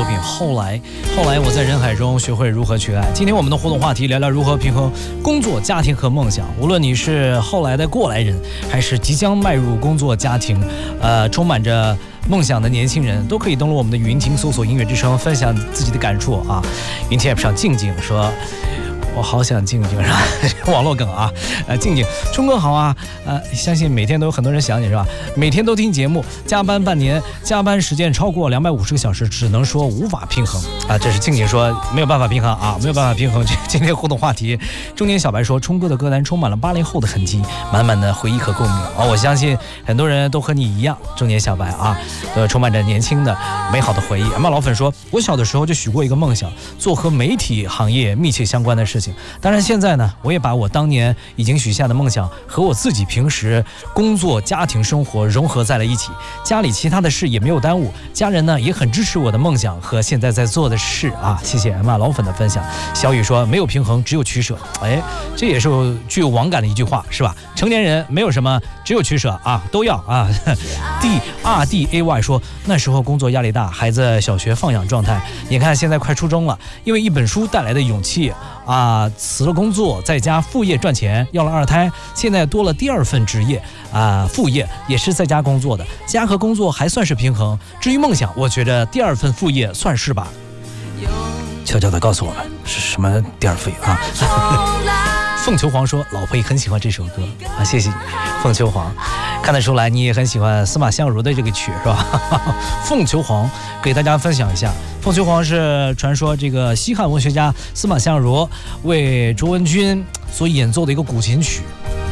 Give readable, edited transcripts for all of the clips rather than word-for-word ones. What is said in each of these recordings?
品《后来我在人海中学会如何去爱》。今天我们的互动话题聊聊如何平衡工作、家庭和梦想。无论你是后来的过来人，还是即将迈入工作、家庭，充满着梦想的年轻人，都可以登录我们的云听，搜索音乐之声，分享自己的感触啊。云听 app 上静静说，我好想静静是吧？网络梗啊，静静，冲哥好啊，相信每天都有很多人想你是吧？每天都听节目，加班半年，加班时间超过250个小时，只能说无法平衡啊。这是静静说没有办法平衡啊，没有办法平衡。今天互动话题，中年小白说，冲哥的歌单充满了80后的痕迹，满满的回忆和共鸣啊。我相信很多人都和你一样，中年小白啊，都充满着年轻的美好的回忆。马老粉说，我小的时候就许过一个梦想，做和媒体行业密切相关的事情。当然现在呢，我也把我当年已经许下的梦想和我自己平时工作、家庭生活融合在了一起，家里其他的事也没有耽误，家人呢也很支持我的梦想和现在在做的事啊。谢谢马老粉的分享。小雨说，没有平衡，只有取舍。这也是具有网感的一句话是吧？成年人没有什么，只有取舍啊，都要啊。DRDAY 说，那时候工作压力大，孩子小学放养状态，你看现在快初中了，因为一本书带来的勇气啊，辞了工作，在家副业赚钱，要了2胎，现在多了第2份职业啊，副业也是在家工作的，家和工作还算是平衡。至于梦想，我觉得第2份副业算是吧。悄悄地告诉我们是什么第2副业啊？凤求凰说，老婆也很喜欢这首歌啊，谢谢你，凤求凰，看得出来你也很喜欢司马相如的这个曲是吧？凤求凰给大家分享一下，凤求凰是传说这个西汉文学家司马相如为卓文君所演奏的一个古琴曲，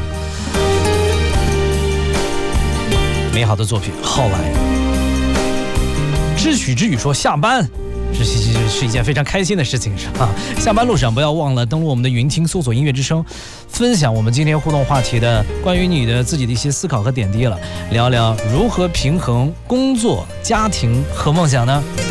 美好的作品。后来知曲之语说，下班是一件非常开心的事情是吧？下班路上不要忘了登录我们的云听，搜索音乐之声，分享我们今天互动话题的关于你的自己的一些思考和点滴了，聊聊如何平衡工作、家庭和梦想呢？